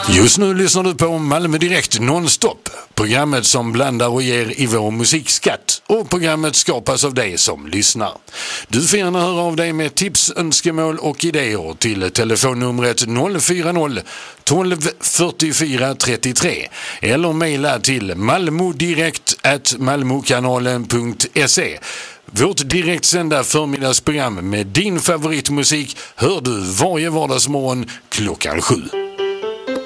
Just nu lyssnar du på Malmö Direkt nonstop. Programmet som blandar och ger i vår musikskatt. Och programmet skapas av dig som lyssnar. Du får gärna höra av dig med tips, önskemål och idéer till telefonnumret 040 12 44 33 eller mejla till malmodirekt@malmokanalen.se. Vårt direktsända förmiddagsprogram med din favoritmusik hör du varje vardagsmorgon klockan 7.